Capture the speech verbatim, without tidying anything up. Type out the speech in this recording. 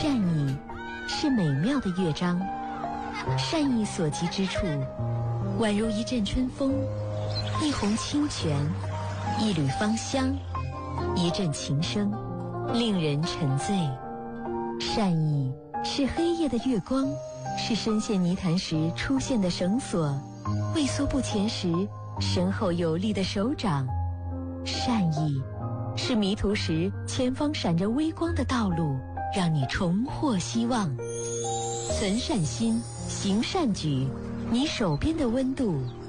善意是美妙的乐章，善意所及之处，宛如一阵春风，一泓清泉，一缕芳香，一阵琴声，令人沉醉。善意是黑夜的月光，是深陷泥潭时出现的绳索，畏缩不前时身后有力的手掌。善意是迷途时前方闪着微光的道路，让你重获希望。存善心，行善举，你手边的温度